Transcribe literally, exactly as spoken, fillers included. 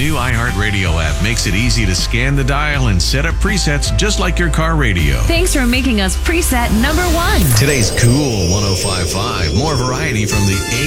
new iHeartRadio app makes it easy to scan the dial and set up presets just like your car radio. Thanks for making us preset number one. Today's Cool one oh five point five. More variety from the